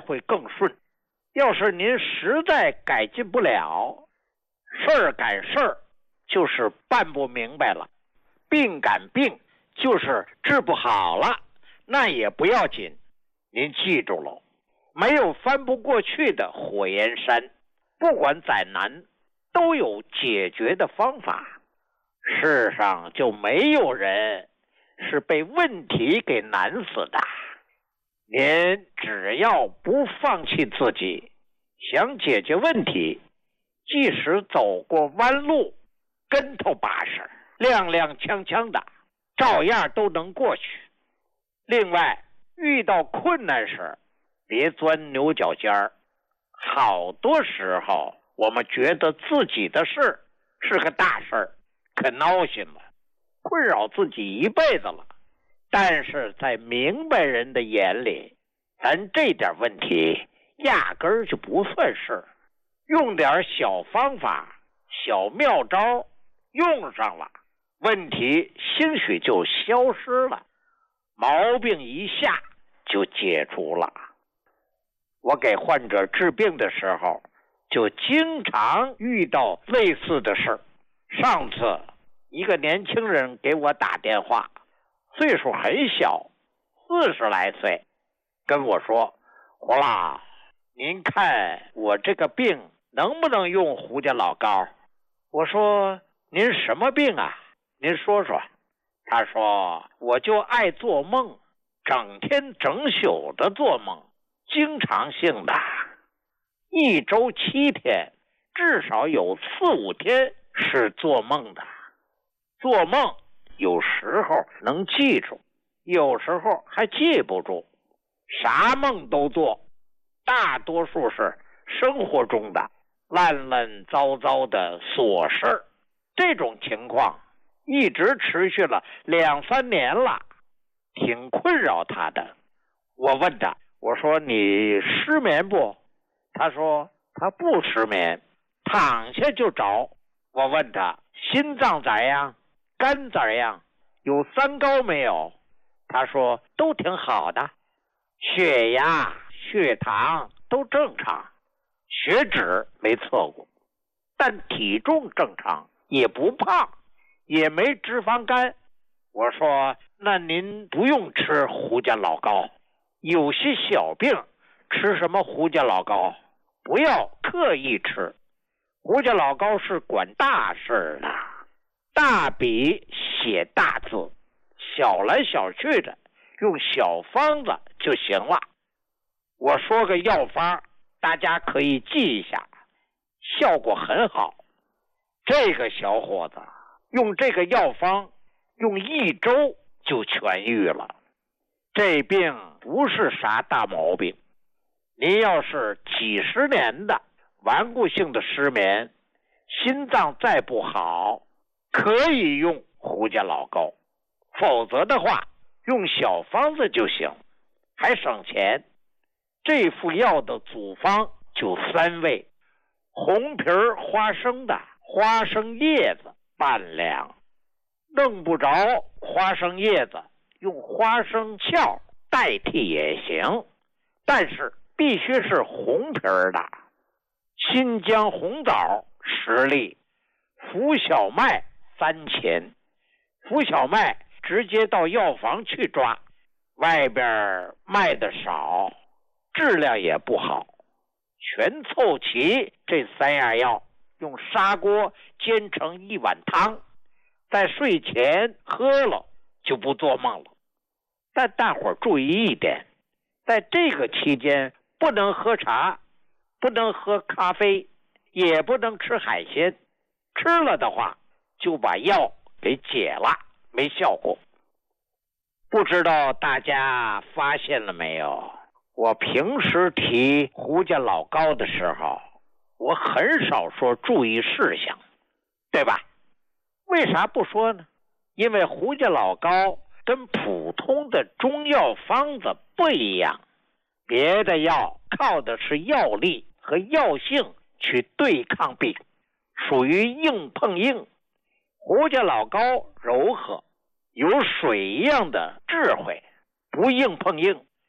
会更顺。要是您实在改进不了，事儿赶事儿就是办不明白了，病赶病就是治不好了，那也不要紧。您记住了，没有翻不过去的火焰山，不管再难都有解决的方法。世上就没有人是被问题给难死的。您只要不放弃自己，想解决问题，即使走过弯路，跟头把式，踉踉跄跄的，照样都能过去。另外，遇到困难时，别钻牛角尖儿。好多时候，我们觉得自己的事是个大事儿，可闹心了，困扰自己一辈子了。但是在明白人的眼里，咱这点问题压根儿就不算事。用点小方法、小妙招用上了，问题兴许就消失了，毛病一下就解除了。我给患者治病的时候，就经常遇到类似的事。上次一个年轻人给我打电话，岁数很小，40来岁，跟我说：胡老，您看我这个病能不能用胡家老膏？我说：您什么病啊？您说说。他说：我就爱做梦，整天整宿的做梦，经常性的，1周7天，至少有4、5天是做梦的。做梦有时候能记住，有时候还记不住，啥梦都做，大多数是生活中的乱乱糟糟的琐事。这种情况一直持续了2、3年了，挺困扰他的。我问他，我说你失眠不？他说他不失眠，躺下就着。我问他心脏咋样？肝咋样？有3高没有？他说都挺好的，血压、血糖都正常，血脂没测过，但体重正常，也不胖，也没脂肪肝。我说那您不用吃胡家老膏，有些小病吃什么胡家老膏？不要刻意吃，胡家老膏是管大事的，大笔写大字，小来小去的用小方子就行了。我说个药方，大家可以记一下，效果很好。这个小伙子用这个药方，用1周就痊愈了。这病不是啥大毛病，您要是几十年的顽固性的失眠，心脏再不好，可以用胡家老膏，否则的话用小方子就行，还省钱。这副药的组方就3味：红皮花生的花生叶子半两，弄不着花生叶子，用花生壳代替也行，但是必须是红皮的。新疆红枣10粒，浮小麦3钱。浮小麦直接到药房去抓，外边卖的少，质量也不好。全凑齐这3样药，用砂锅煎成1碗汤，在睡前喝了就不做梦了。但大伙儿注意一点，在这个期间不能喝茶，不能喝咖啡，也不能吃海鲜，吃了的话就把药给解了，没效果。不知道大家发现了没有，我平时提胡家老膏的时候，我很少说注意事项，对吧？为啥不说呢？因为胡家老膏跟普通的中药方子不一样，别的药靠的是药力和药性去对抗病，属于硬碰硬。胡家老膏柔和，有水一样的智慧，不硬碰硬，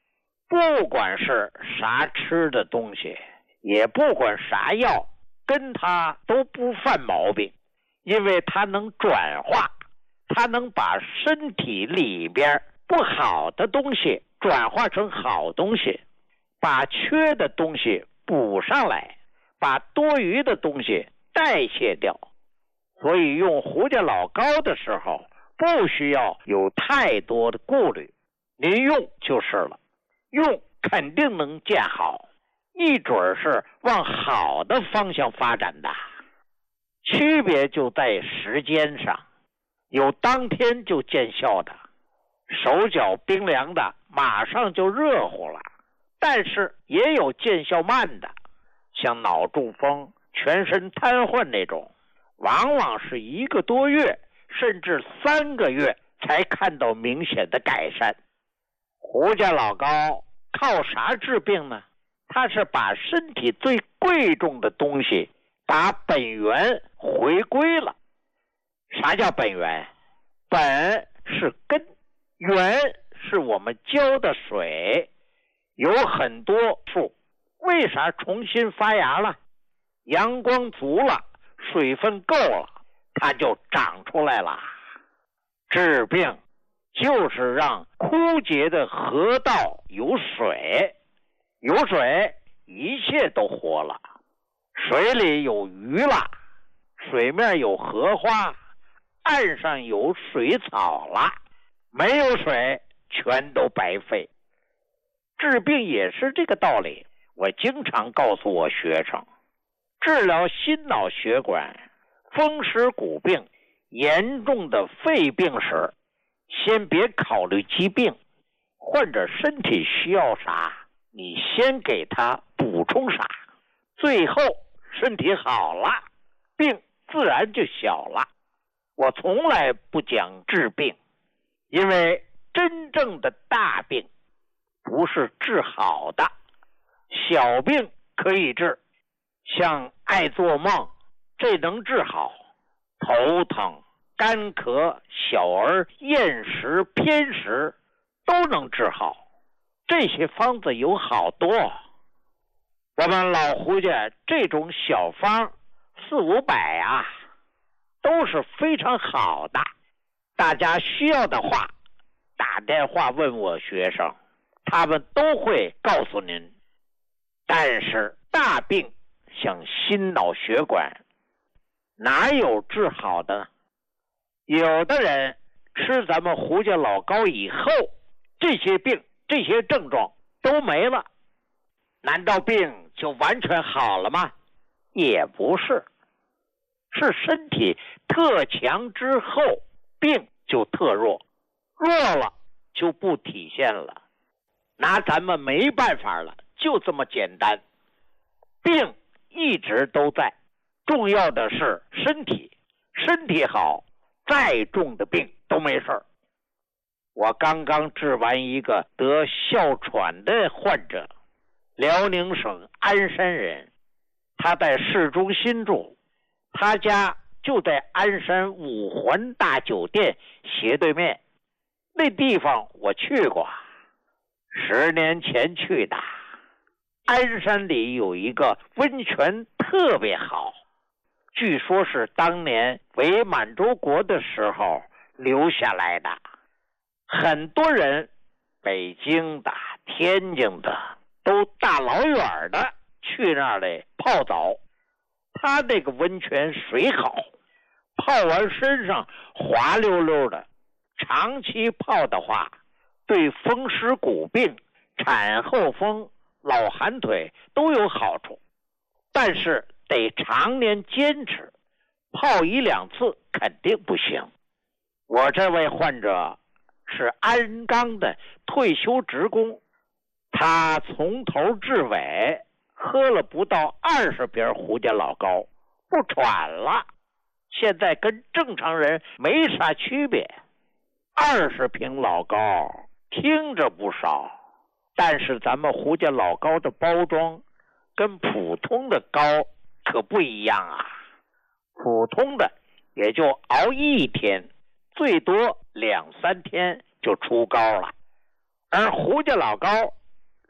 不管是啥吃的东西，也不管啥药，跟它都不犯毛病，因为它能转化，它能把身体里边不好的东西转化成好东西，把缺的东西补上来，把多余的东西代谢掉。所以用胡家老膏的时候，不需要有太多的顾虑，您用就是了，用肯定能见好，一准是往好的方向发展的。区别就在时间上，有当天就见效的，手脚冰凉的马上就热乎了，但是也有见效慢的，像脑中风、全身瘫痪那种，往往是1个多月甚至3个月才看到明显的改善。胡家老膏靠啥治病呢？它是把身体最贵重的东西把本源回归了。啥叫本源？本是根，源是我们浇的水。有很多树为啥重新发芽了？阳光足了，水分够了，它就长出来了。治病就是让枯竭的河道有水，有水一切都活了。水里有鱼了，水面有荷花，岸上有水草了，没有水全都白费。治病也是这个道理。我经常告诉我学生，治疗心脑血管、风湿骨病、严重的肺病时，先别考虑疾病，患者身体需要啥，你先给他补充啥，最后身体好了，病自然就小了。我从来不讲治病，因为真正的大病不是治好的，小病可以治，像爱做梦，这能治好；头疼、干咳、小儿厌食、偏食都能治好。这些方子有好多，我们老胡家这种小方400-500啊，都是非常好的。大家需要的话，打电话问我学生，他们都会告诉您。但是大病像心脑血管，哪有治好的呢？有的人吃咱们胡家老膏以后，这些病、这些症状都没了，难道病就完全好了吗？也不是，是身体特强之后，病就特弱，弱了就不体现了，拿咱们没办法了，就这么简单。病一直都在，重要的是身体，身体好，再重的病都没事儿。我刚刚治完一个得哮喘的患者，辽宁省鞍山人，他在市中心住，他家就在鞍山5环大酒店斜对面。那地方我去过，10年前去的。鞍山里有一个温泉特别好，据说是当年伪满洲国的时候留下来的。很多人北京的、天津的都大老远的去那里泡澡。他那个温泉水好，泡完身上滑溜溜的，长期泡的话，对风湿骨病、产后风、老寒腿都有好处，但是得常年坚持，泡1-2次肯定不行。我这位患者是鞍钢的退休职工，他从头至尾喝了不到20瓶胡家老膏，不喘了，现在跟正常人没啥区别。20瓶老膏听着不少，但是咱们胡家老膏的包装跟普通的膏可不一样啊。普通的也就熬1天，最多2-3天就出膏了，而胡家老膏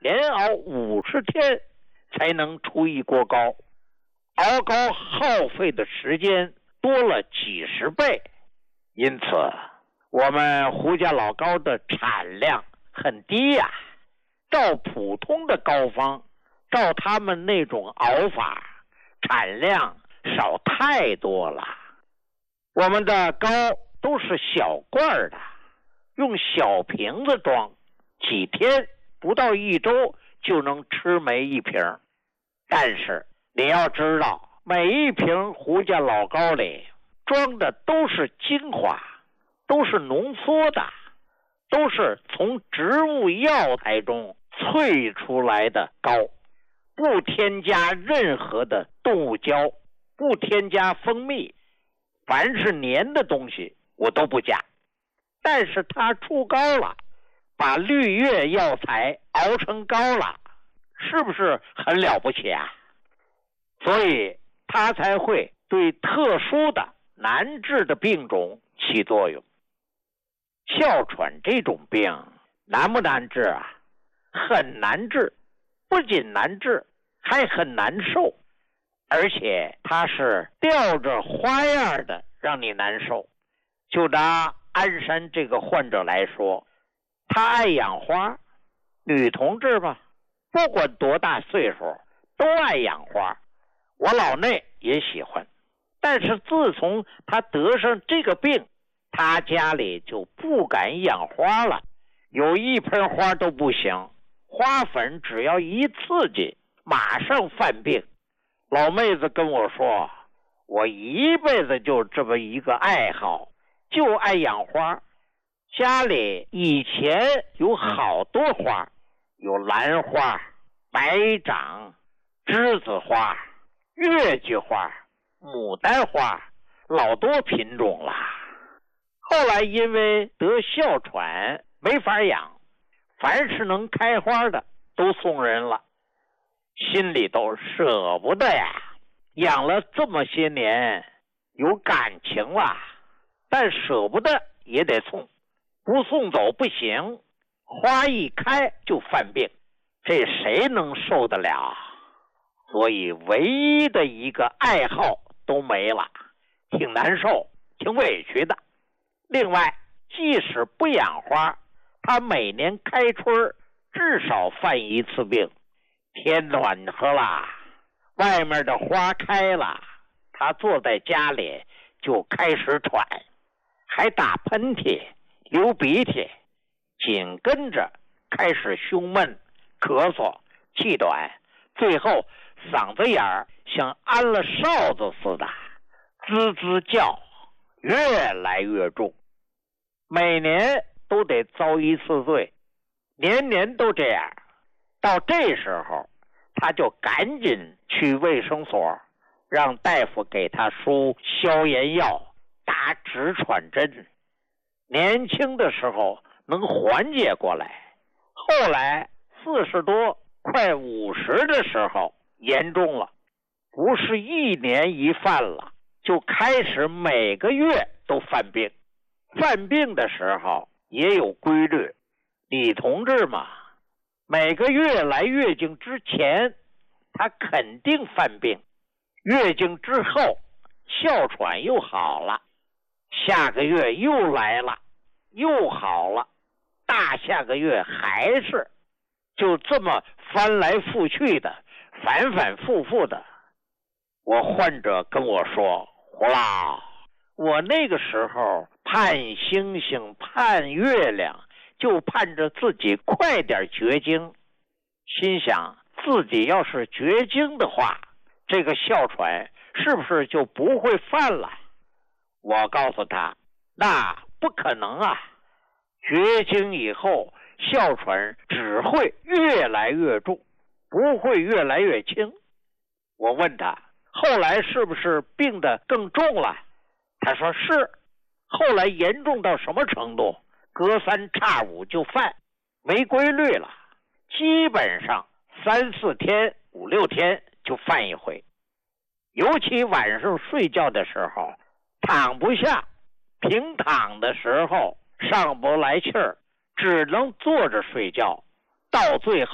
连熬50天才能出一锅糕，熬糕耗费的时间多了几十倍，因此我们胡家老糕的产量很低呀。照普通的糕方，照他们那种熬法，产量少太多了。我们的糕都是小罐的，用小瓶子装，几天不到1周就能吃没一瓶。但是你要知道，每一瓶胡家老糕里装的都是精华，都是浓缩的，都是从植物药材中萃出来的膏，不添加任何的动物胶，不添加蜂蜜，凡是粘的东西我都不加。但是它出膏了，把绿叶药材熬成膏了，是不是很了不起啊？所以它才会对特殊的难治的病种起作用。哮喘这种病难不难治啊？很难治，不仅难治，还很难受，而且它是吊着花样的让你难受。就拿鞍山这个患者来说，他爱养花，女同志嘛，不管多大岁数都爱养花，我老内也喜欢。但是自从他得上这个病，他家里就不敢养花了，有一盆花都不行，花粉只要一刺激马上犯病。老妹子跟我说，我一辈子就这么一个爱好，就爱养花。家里以前有好多花，有兰花、白掌、栀子花、月季花、牡丹花，老多品种了。后来因为得哮喘没法养，凡是能开花的都送人了，心里都舍不得呀。养了这么些年，有感情了，但舍不得也得送，不送走不行。花一开就犯病，这谁能受得了？所以唯一的一个爱好都没了，挺难受，挺委屈的。另外，即使不养花，他每年开春至少犯一次病。天暖和了，外面的花开了，他坐在家里就开始喘，还打喷嚏、流鼻涕，紧跟着开始胸闷、咳嗽、气短，最后嗓子眼儿像安了哨子似的，吱吱叫，越来越重。每年都得遭一次罪，年年都这样。到这时候，他就赶紧去卫生所，让大夫给他输消炎药，打止喘针。年轻的时候能缓解过来，后来40多快50的时候严重了，不是一年一犯了，就开始每个月都犯病。犯病的时候也有规律，李同志嘛，每个月来月经之前他肯定犯病，月经之后哮喘又好了，下个月又来了又好了，大下个月还是，就这么翻来覆去的，反反复复的。我患者跟我说，胡老，我那个时候盼星星盼月亮，就盼着自己快点绝经，心想自己要是绝经的话，这个哮喘是不是就不会犯了？我告诉他，那不可能啊，绝经以后哮喘只会越来越重，不会越来越轻。我问他，后来是不是病得更重了？他说是。后来严重到什么程度？隔3差5就犯，没规律了，基本上3、4天、5、6天就犯一回。尤其晚上睡觉的时候，躺不下，平躺的时候上不来气儿，只能坐着睡觉，到最后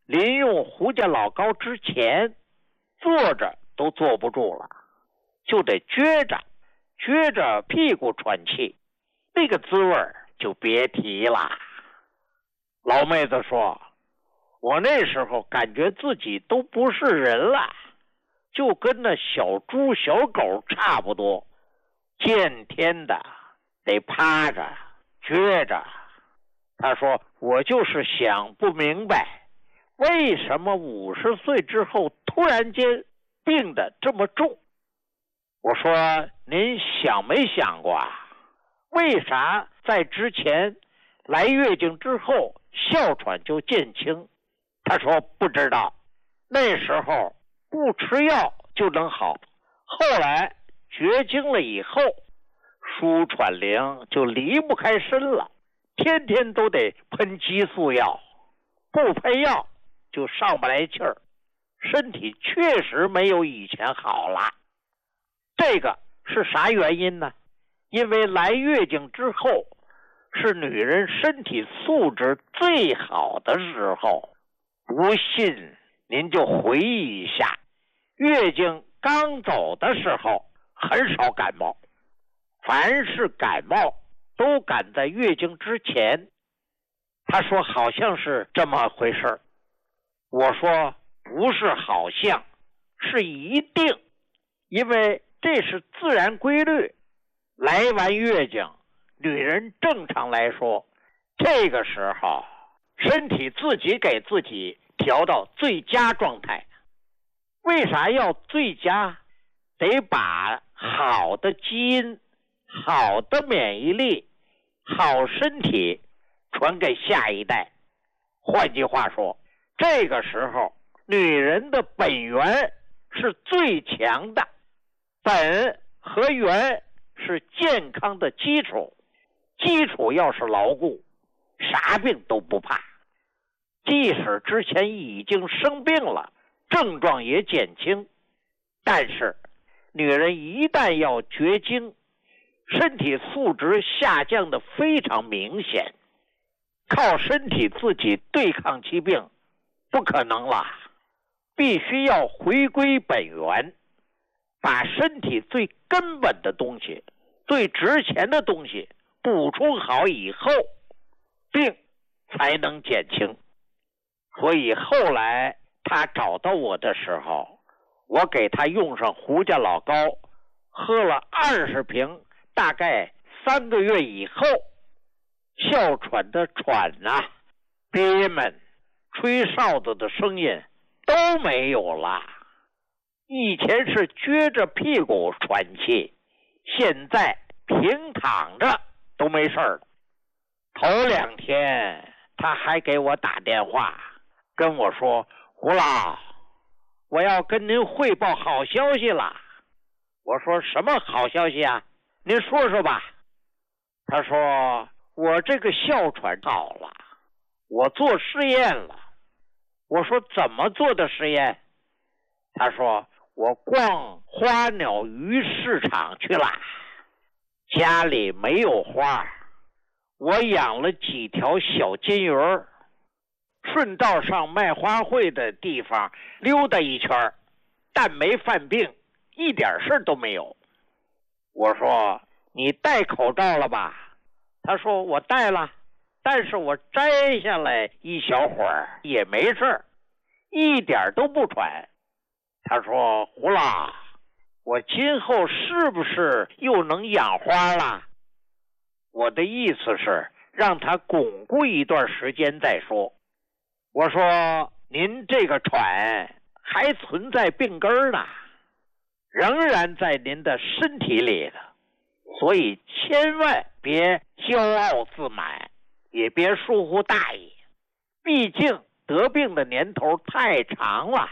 临用胡家老膏之前，坐着都坐不住了，就得撅着屁股喘气，那个滋味就别提了。老妹子说，我那时候感觉自己都不是人了，就跟那小猪小狗差不多，见天的得趴着撅着。他说，我就是想不明白，为什么50岁之后突然间病得这么重。我说，您想没想过啊，为啥在之前来月经之后哮喘就减轻？他说不知道，那时候不吃药就能好，后来绝经了以后，舒喘灵就离不开身了，天天都得喷激素药，不喷药就上不来气儿，身体确实没有以前好了。这个是啥原因呢？因为来月经之后是女人身体素质最好的时候。不信您就回忆一下，月经刚走的时候很少感冒，凡是感冒都赶在月经之前。他说好像是这么回事，我说不是好像，是一定，因为这是自然规律。来完月经，女人正常来说，这个时候身体自己给自己调到最佳状态。为啥要最佳？得把好的基因、好的免疫力、好身体传给下一代。换句话说，这个时候女人的本源是最强的，本和源是健康的基础，基础要是牢固，啥病都不怕。即使之前已经生病了，症状也减轻，但是女人一旦要绝经，身体素质下降的非常明显，靠身体自己对抗疾病不可能了，必须要回归本源，把身体最根本的东西、最值钱的东西补充好以后，病才能减轻。所以后来他找到我的时候，我给他用上胡家老膏，喝了20瓶，大概3个月以后，哮喘的喘啊、憋闷、吹哨子的声音都没有了。以前是撅着屁股喘气，现在平躺着都没事了。头2天他还给我打电话跟我说，胡老，我要跟您汇报好消息了。我说什么好消息啊？您说说吧。他说我这个哮喘好了，我做实验了。我说怎么做的实验？他说我逛花鸟鱼市场去了，家里没有花，我养了几条小金鱼儿，顺道上卖花卉的地方溜达一圈，但没犯病，一点事都没有。我说你戴口罩了吧？他说我戴了，但是我摘下来一小会儿也没事，一点都不喘。他说胡老，我今后是不是又能养花了？我的意思是让他巩固一段时间再说。我说您这个喘还存在病根呢，仍然在您的身体里的，所以千万别骄傲自满，也别疏忽大意。毕竟得病的年头太长了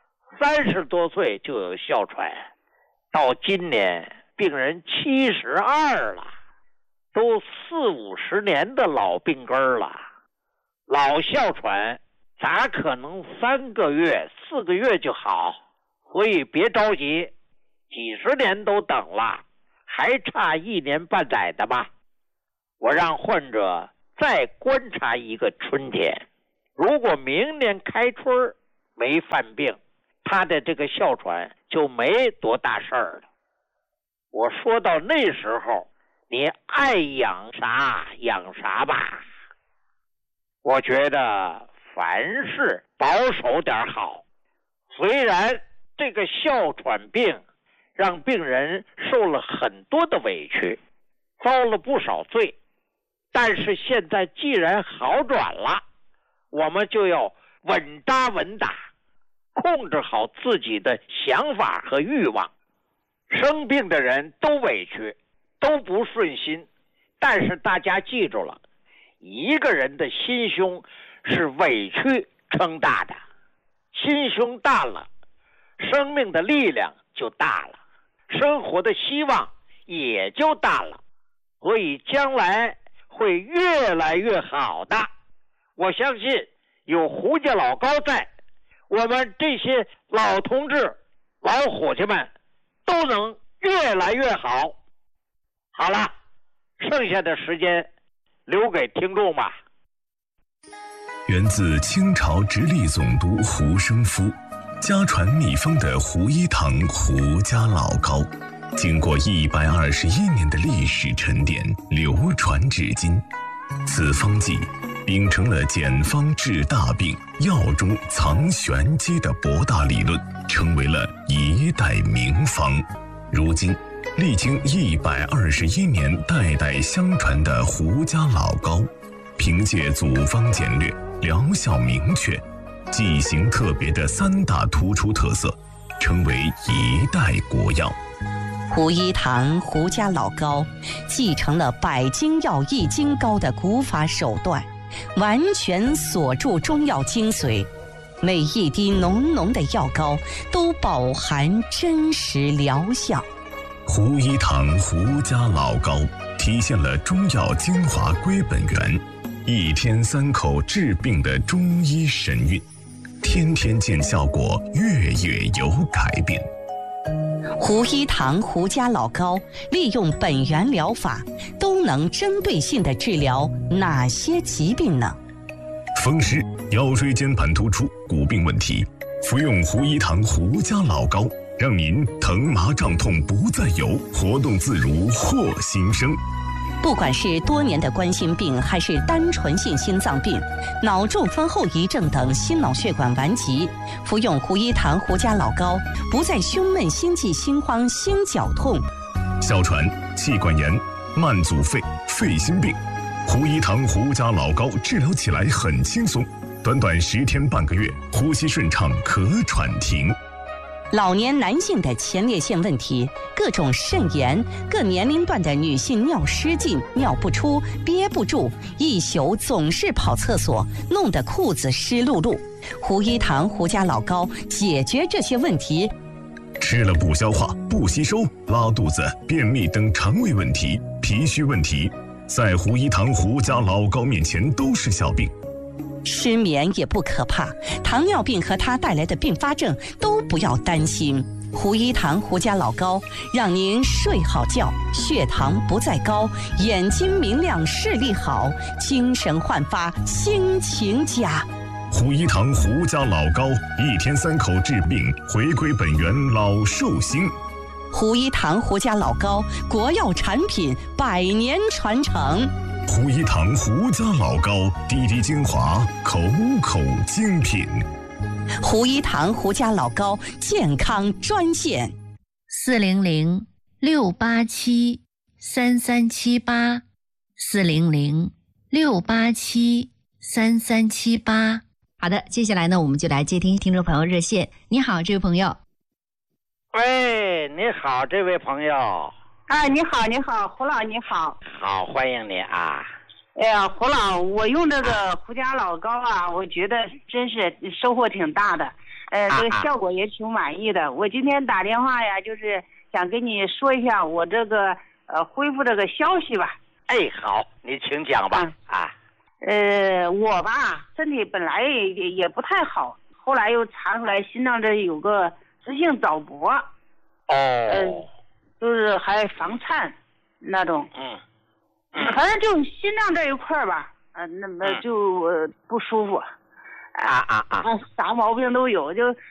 ，30多岁就有哮喘，到今年病人72了，都40-50年的老病根了。老哮喘咋可能3个月、4个月就好？所以别着急，几十年都等了，还差1年半载的吧。我让患者再观察1个春天， 如果明年开春没犯病，他的这个哮喘就没多大事儿了。我说到那时候，你爱养啥养啥吧。我觉得凡事保守点好。虽然这个哮喘病让病人受了很多的委屈，遭了不少罪，但是现在既然好转了，我们就要稳扎稳打，控制好自己的想法和欲望。生病的人都委屈，都不顺心，但是大家记住了，一个人的心胸是委屈撑大的，心胸大了，生命的力量就大了，生活的希望也就大了，所以将来会越来越好的。我相信有胡家老高在，我们这些老同志老伙计们都能越来越好。好了，剩下的时间留给听众吧。 源自清朝直隶总督胡生夫，家传秘方的胡一堂胡家老膏，经过121年的历史沉淀，流传至今。此方剂秉承了简方治大病、药中藏玄机的博大理论，成为了一代名方。如今历经121年代代相传的胡家老膏，凭借组方简略、疗效明确、剂型特别的3大突出特色，成为一代国药。 胡一堂胡家老膏继承了百金药易筋膏的古法手段，完全锁住中药精髓，每一滴浓浓的药膏都饱含真实疗效。 胡一堂胡家老膏体现了中药精华归本源，一天3口治病的中医神韵，天天见效果，月月有改变。 胡一堂胡家老膏利用本源疗法，都能针对性地治疗哪些疾病呢？ 风湿、腰椎间盘突出、骨病问题，服用胡一堂胡家老膏，让您疼麻胀痛不再有，活动自如获新生。 不管是多年的冠心病，还是单纯性心脏病、脑中风后遗症等心脑血管顽疾，服用胡一堂胡家老膏，不再胸闷、心悸、心慌、心绞痛。 哮喘、气管炎、慢阻肺、肺心病，胡一堂胡家老膏治疗起来很轻松，短短10天半个月，呼吸顺畅，咳喘停。 老年男性的前列腺问题，各种肾炎，各年龄段的女性尿失禁、尿不出、憋不住，一宿总是跑厕所，弄得裤子湿漉漉。胡一堂胡家老膏解决这些问题。 吃了不消化、不吸收、拉肚子、便秘等肠胃问题、脾虚问题，在胡一堂胡家老膏面前都是小病。 失眠也不可怕，糖尿病和它带来的并发症都不要担心。胡一堂胡家老膏让您睡好觉，血糖不再高，眼睛明亮，视力好，精神焕发，心情佳。 胡一堂胡家老膏，一天3口治病，回归本源，老寿星。 胡一堂胡家老膏，国药产品，100年传承。 胡一堂胡家老膏，滴滴精华，口口精品。 胡一堂胡家老膏健康专线 400-687-3378，400-687-3378。好的，接下来呢，我们就来接听众朋友热线。你好，这位朋友。 喂，你好，这位朋友。 哎，你好，你好，胡老，你好。 好，欢迎你啊。 哎呀，胡老，我用这个胡家老膏啊，我觉得真是收获挺大的，这个效果也挺满意的。我今天打电话呀，就是想跟你说一下我这个恢复这个消息吧。 哎，好，你请讲吧。 我吧身体本来也不太好，后来又查出来心脏这有个直性早搏。就是还房颤那种。反正就心脏这一块吧，那么就不舒服。 啥毛病都有，就